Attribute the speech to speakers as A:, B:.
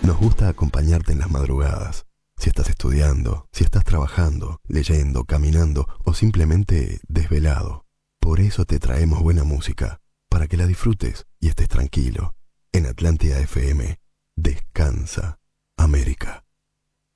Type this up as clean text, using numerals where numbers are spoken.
A: Nos gusta acompañarte en las madrugadas. Si estás estudiando, si estás trabajando, leyendo, caminando o simplemente desvelado. Por eso te traemos buena música, para que la disfrutes y estés tranquilo. En Atlántida FM, Descansa América.